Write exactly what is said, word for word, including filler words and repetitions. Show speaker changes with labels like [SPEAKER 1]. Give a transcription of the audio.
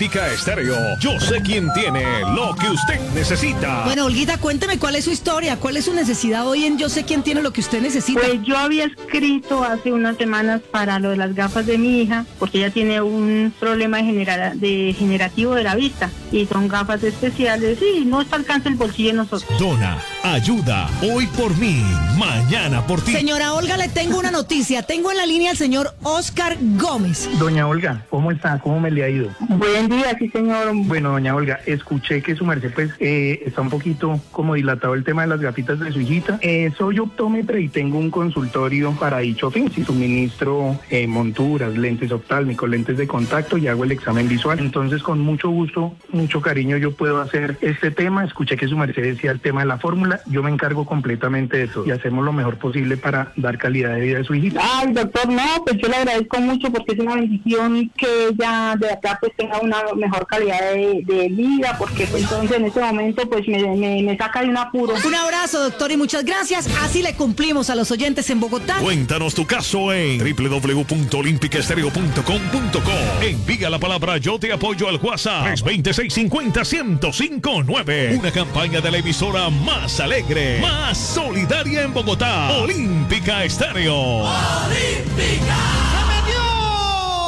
[SPEAKER 1] Olímpica Estéreo. Yo sé quién tiene lo que usted necesita.
[SPEAKER 2] Bueno, Olguita, cuénteme cuál es su historia, cuál es su necesidad hoy en Yo sé quién tiene lo que usted necesita.
[SPEAKER 3] Pues yo había escrito hace unas semanas para lo de las gafas de mi hija, porque ella tiene un problema de genera- degenerativo de la vista y son gafas especiales y no está al alcance el bolsillo de nosotros.
[SPEAKER 1] Dona, ayuda, hoy por mí, mañana por ti.
[SPEAKER 2] Señora Olga, le tengo una noticia. Tengo en la línea al señor Oscar Gómez.
[SPEAKER 4] Doña Olga, ¿cómo está? ¿Cómo me le ha ido?
[SPEAKER 3] Buen día, sí señor.
[SPEAKER 4] Bueno, doña Olga, escuché que su merced pues eh, está un poquito como dilatado el tema de las gafitas de su hijita. Eh, soy optómetra y tengo un consultorio para dicho fin. Si suministro eh, monturas, lentes oftálmicos, lentes de contacto y hago el examen visual. Entonces, con mucho gusto, mucho cariño, yo puedo hacer este tema. Escuché que su merced decía el tema de la fórmula. Yo me encargo completamente de eso y hacemos lo mejor posible para dar calidad de vida a su hijita.
[SPEAKER 3] Ay, doctor, no, pues yo le agradezco mucho porque es una bendición que ella de acá pues tenga una mejor calidad de, de vida, porque pues, entonces en este momento pues me, me, me saca de un apuro.
[SPEAKER 2] Un abrazo, doctor, y muchas gracias. Así le cumplimos a los oyentes en Bogotá.
[SPEAKER 1] Cuéntanos tu caso en doble u doble u doble u punto olímpica estéreo punto com punto co. Envía la palabra Yo te apoyo al WhatsApp tres dos seis cinco cero, uno cero cinco nueve. Una campaña de la emisora más alegre, más solidaria en Bogotá. Olímpica Estéreo.
[SPEAKER 5] Olímpica.